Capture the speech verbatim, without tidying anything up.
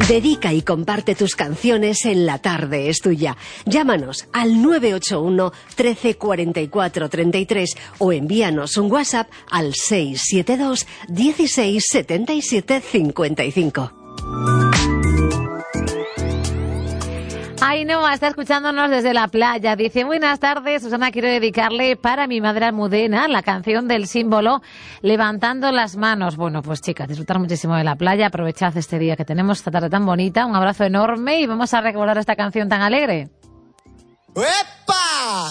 Dedica y comparte tus canciones en La Tarde es Tuya. Llámanos al nueve ocho uno, trece, cuarenta y cuatro, treinta y tres o envíanos un WhatsApp al seis siete dos, dieciséis, setenta y siete, cincuenta y cinco. Ainhoa está escuchándonos desde la playa. Dice, buenas tardes, Susana, quiero dedicarle para mi madre Almudena la canción del símbolo Levantando las manos. Bueno, pues chicas, disfrutar muchísimo de la playa, aprovechad este día que tenemos, esta tarde tan bonita. Un abrazo enorme y vamos a recordar esta canción tan alegre. ¡Epa!